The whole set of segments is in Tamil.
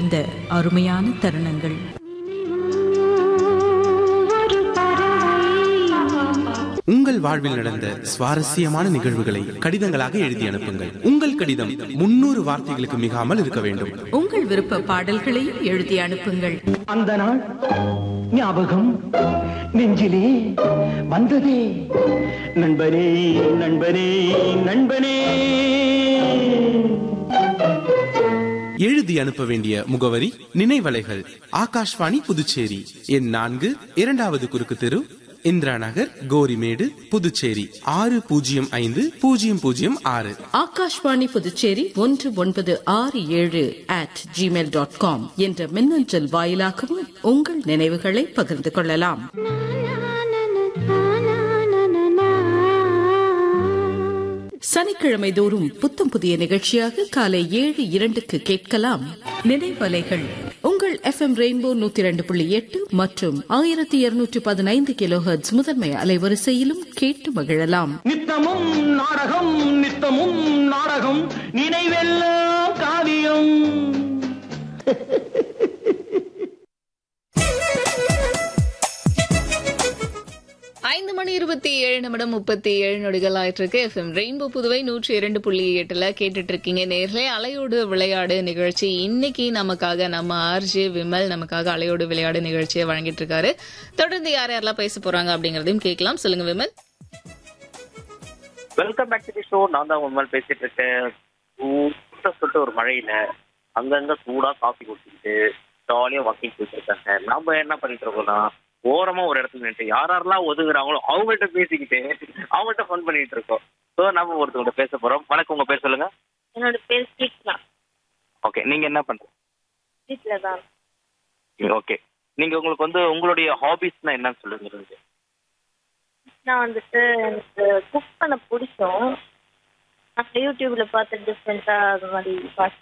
இந்த அருமையான தருணங்கள். உங்கள் வாழ்வில் நடந்த சுவாரஸ்யமான நிகழ்வுகளை கடிதங்களாக எழுதி அனுப்புங்கள். உங்கள் கடிதம் 300 வார்த்தைகளுக்கு மிகாமல் இருக்க வேண்டும். உங்கள் விருப்ப பாடல்களையும் எழுதி அனுப்புங்கள். அந்த நாள் ஞாபகம் நெஞ்சிலே வந்ததே, நண்பனே நண்பனே நண்பனே. எழுதி அனுப்ப வேண்டிய முகவரி நினைவலைகள், ஆகாஷ்வாணி புதுச்சேரி, எண் 4, 2வது குறுக்கு தெரு, இந்திரா நகர், கோரிமேடு, புதுச்சேரி 605006. ஆகாஷ்வாணி புதுச்சேரி 1967@gmail.com என்ற மின்னஞ்சல் வாயிலாகவும் உங்கள் நினைவுகளை பகிர்ந்து கொள்ளலாம். சனிக்கிழமை தோறும் புத்தம் புதிய நிகழ்ச்சியாக காலை 7:02 கேட்கலாம். நினைவலைகள் உங்கள் FM ரெயின்போ 102.8 மற்றும் 1215 கிலோஹெர்ட்ஸ் முதன்மை அலைவரிசையிலும் கேட்டு மகிழலாம். நித்தமும் நாடகம் நித்தமும் நாடகம், நினைவெல்லாம் காவியம். 5:27 ஆயிட்டு இருக்கு. எஃப்எம் ரெயின்போ புதுவை 102.8 கேட்டுட்டு இருக்கீங்க நேர்களே. அலையோடு விளையாடு நிகழ்ச்சி இன்னைக்கு நமக்காக நம்ம ஆர்ஜே விமல் நமக்காக அலையோடு விளையாடு நிகழ்ச்சியை வழங்கிட்டு இருக்காரு. தொடர்ந்து யார் யாரெல்லாம் பேச போறாங்க அப்படிங்கறதையும் கேட்கலாம். சொல்லுங்க Vimal. Welcome back to the show. நான் தான் விமல் பேசிட்டு இருக்கேன். சொல்லிட்டு ஒரு மழையில அங்கங்க சூடா காஃபி குடிச்சிட்டு ஜாலியா வாக்கிங் போயிட்டு இருக்காங்க. நாம என்ன பண்ணிட்டு இருக்கோம்னா, ஓரமா ஒரு இடத்துல நின்று யாரெல்லாம் ஒதுங்குறாங்களோ அவங்கள்ட்ட பேசிக்கிட்டு அவங்கள்ட்ட ஃபன் பண்ணிட்டு இருக்கோம். ஸோ நம்ம ஒருத்தவங்க பேச போறோம். வணக்கம், உங்க பேர் சொல்லுங்க. என்னோட பேர் ஸ்ரீக்ஷா. ஓகே, நீங்க என்ன பண்றீங்க? வீட்டுல தான். ஓகே, நீங்க உங்களுக்கு வந்து உங்களுடைய ஹாபிஸ்னா என்னன்னு சொல்லுங்க. நான் வந்துட்டு எனக்கு குக் பண்ண பிடிக்கும். நான் யூடியூப்ல பார்த்து டிஃப்ரெண்டா அது மாதிரி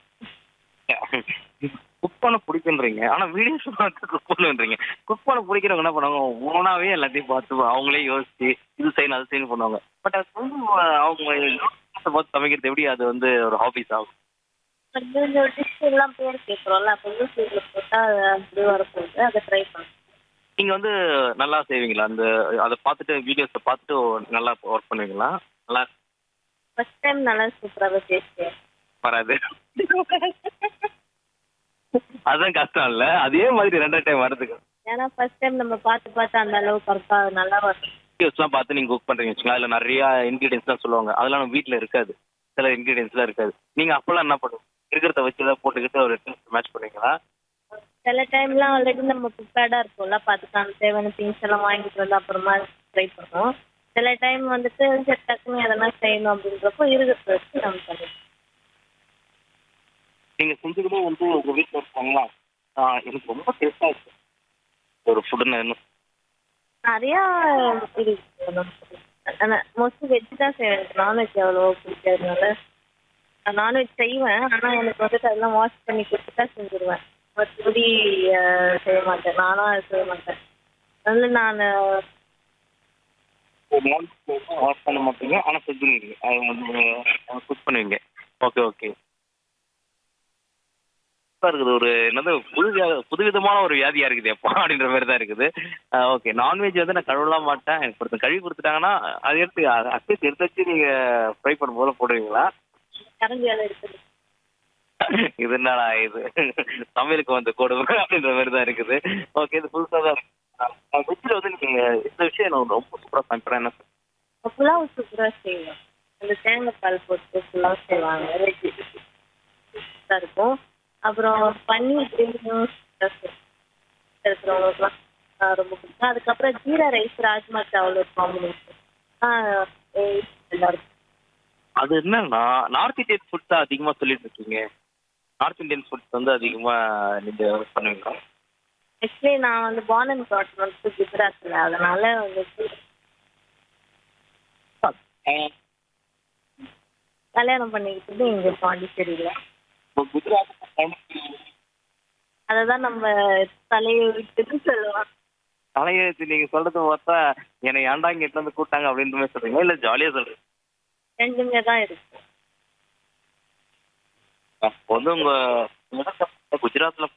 குக் பண்ண பிடிக்குன்றீங்க, ஆனா வீடியோஸ் பார்த்து குக் பண்ணுன்றீங்க. குக் பண்ண பிடிக்கிறவங்க என்ன பண்ணுவாங்க, ஓனாவே எல்லாத்தையும் பார்த்து அவங்களே யோசிச்சு இது செய்யணும் அது செய்யணும் பண்ணுவாங்க. பட் அது வந்து அவங்க பார்த்து சமைக்கிறது எப்படி அது வந்து ஒரு ஹாபிஸ் ஆகும்? டிஷ் எல்லாம் பேர் கேட்குறோம்ல, அப்போ யூடியூப்ல போட்டா அப்படி வரப்போகுது, அதை ட்ரை பண்ணுறேன். நீங்க வந்து நல்லா செய்வீங்களா? அந்த அதை பார்த்துட்டு வீடியோஸை பார்த்துட்டு நல்லா ஒர்க் பண்ணுவீங்களா? நல்லா ஃபர்ஸ்ட் டைம் நல்லா சூப்பராகவே பேசுவேன். வராது அதுதான் கஷ்டம் இல்ல, அதே மாதிரி 2 டைம் வரதுக்கு. ஏன்னா ஃபர்ஸ்ட் டைம் நம்ம பார்த்து அந்த அளவு கரெக்டா நல்லா வரும். வீடியோஸ்லாம் பார்த்து நீங்க குக் பண்றீங்க வச்சுக்கோங்க, அதுல நிறைய இன்கிரீடியன்ஸ்லாம் சொல்லுவாங்க, அதெல்லாம் நம்ம வீட்டுல இருக்காது, சில இன்கிரீடியன்ஸ்லாம் இருக்காது. நீங்க அப்பெல்லாம் என்ன பண்ணுவோம், இருக்கிறத வச்சு ஏதாவது போட்டுக்கிட்டு ஒரு மேட்ச் பண்ணுவீங்களா? சில டைம்லாம் ஆல்ரெடி நம்ம ப்ரிப்பேர்டா இருக்கும்ல, பார்த்துக்கான தேவையான திங்ஸ் எல்லாம் வாங்கிட்டு வந்து அப்புறமா ட்ரை பண்ணுவோம். சில டைம் வந்துட்டு டக்குன்னு எதனா செய்யணும் அப்படின்றப்போ இருக்கிறத வச்சு நம்ம பண்ணிடுவோம். நீங்க செஞ்சதுமே வந்து உங்க வீட்டுல இருக்காங்களா, எனக்கு ரொம்ப டேஸ்டா இருக்கு ஒரு ஃபுட்டுன்னு என்ன? நிறையா இருக்கு. மோஸ்ட்லி வெஜ் தான் செய்வேன், நான்வெஜ் அவ்வளோ பிடிக்காதனால. நான் நான்வெஜ் செய்வேன், ஆனால் எனக்கு வந்துட்டு அதெல்லாம் வாஷ் பண்ணி கொடுத்துட்டா செஞ்சுருவேன். மற்றபடி செய்ய மாட்டேன், நானும் செய்ய மாட்டேன். அதனால நான் வாஷ் பண்ண மாட்டீங்க, ஆனால் செஞ்சுருவீங்க, அது வந்து குக் பண்ணுவீங்க. ஓகே ஓகே, இருக்குது ஒரு என்னது புதுவிதமான ஒரு வியாதியா இருக்குது எப்போ அப்படின்ற மாதிரி தான் இருக்குது. ஓகே, நான்வெஜ் வந்து நான் கழுவலாம் மாட்டேன், எனக்கு ஒருத்தர் கழுவி கொடுத்துட்டாங்கன்னா அதை எடுத்து அட்லீஸ்ட் எடுத்து வச்சு நீங்க ஃப்ரை பண்ணும்போது போடுவீங்களா? இது என்னடா இது சமையலுக்கு வந்து கொடுமை அப்படின்ற மாதிரி தான் இருக்குது. ஓகே, இது புதுசாக தான் இருக்கு. வெஜ்ஜில் வந்து நீங்க இந்த விஷயம் எனக்கு ரொம்ப சூப்பராக சமைக்கிறேன். என்ன புலாவ் சூப்பராக செய்வேன், அந்த தேங்காய் பால் போட்டு புலாவ் செய்வாங்க, வெஜ் சூப்பராக இருக்கும். அப்புறம் பன்னீர் கிரேவியும் இருக்கிறவங்களுக்குலாம் ரொம்ப பிடிக்கும். அதுக்கப்புறம் ஜீரா ரைஸ் ராஜ்மா சாவல் ஒரு காம்பினேஷன் எல்லாருக்கும். அது என்னன்னா நார்த் இந்தியன் ஃபுட் தான் அதிகமாக சொல்லிட்டு இருக்கீங்க. நார்த் இந்தியன் ஃபுட்ஸ் வந்து அதிகமாக நீங்கள் பண்ணுவீங்களா? ஆக்சுவலி நான் வந்து பார்ன் அண்ட் ப்ராட் வந்து குஜராத்தில், அதனால வந்து கல்யாணம் பண்ணிக்கிட்டு இங்கே பாண்டிச்சேரியில். குஜராத் அததான் நம்ம தலையெழுத்துன்னு சொல்லுவோம். தலையெழுத்து நீங்க சொல்றது பார்த்தா என்னை ஏன்டா இங்க இருந்து கூட்டாங்க அப்படின்ற மாதிரி சொல்றீங்க, இல்ல ஜாலியா சொல்றீங்க? ரெண்டுமே தான் இருக்கு. வந்து உங்க குஜராத்ல